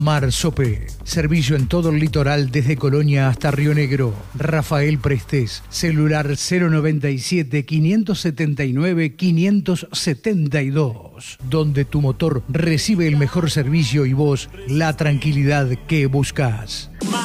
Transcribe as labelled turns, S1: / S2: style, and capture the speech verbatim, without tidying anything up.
S1: Marsope, servicio en todo el litoral desde Colonia hasta Río Negro. Rafael Prestés, celular cero noventa y siete, quinientos setenta y nueve, quinientos setenta y dos, donde tu motor recibe el mejor servicio y vos la tranquilidad que buscas.